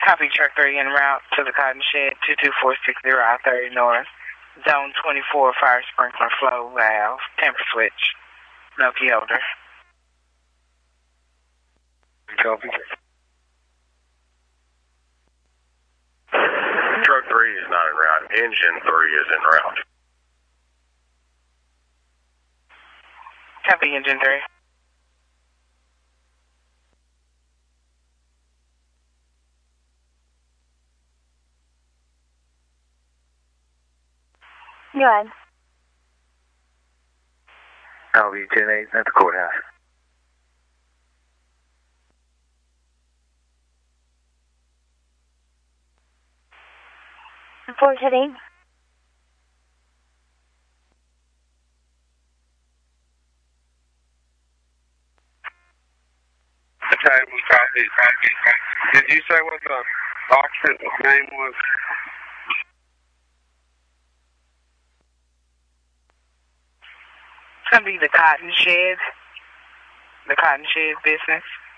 Copy truck 3 en route to the cotton shed, 22460 I-30 North. Zone 24 fire sprinkler flow valve, temper switch. No key holder. Copy. Truck 3 is not en route. Engine 3 is en route. Copy engine 3. Go ahead. I'll be 10-8 at the courthouse. Report heading. Copy. Did you say what the occupant's name was? It's going to be the cotton shed. The cotton shed business.